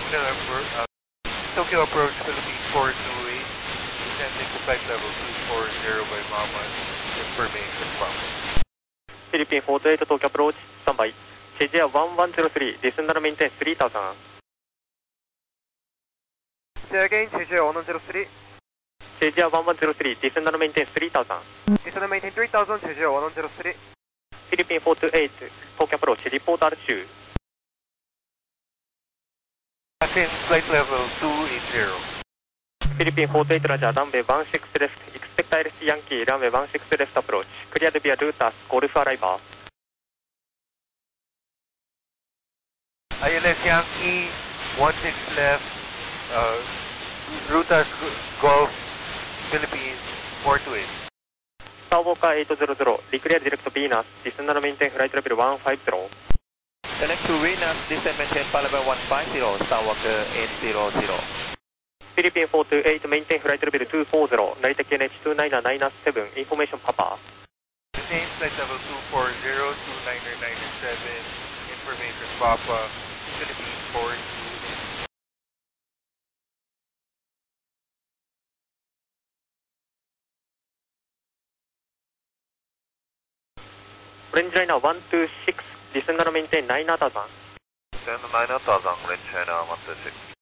Tokyo approach Philippines 428, descending to flight level 240 by Mama, information from. Philippine 48 Tokyo approach, standby. CJ 1103, descend and maintain 3000. Say again, CJ 1103. CJ 1103, descend and maintain 3000. Descend and maintain 3000, CJ 1103. Philippine 428 Tokyo approach, report altitude. Ascend flight level 280. Philippine 48 Roger, runway 16 left, expect ILS Yankee, runway 16 left approach. Cleared via route as Golf arrival. ILS Yankee, 16 left, route as Gulf, Philippines 428. Starwalker 800, declare direct to Venus, descend and maintain flight level 150. Select to Venus, descend maintain flight level 150, Starwalker 800. Philippine 428, maintain flight level 240, Narita QNH 29997, information Papa. Maintain flight level 240, 29997, information Papa, Philippines 428. Range liner 126, descend and maintain 9000. Descend 9000, range liner 126.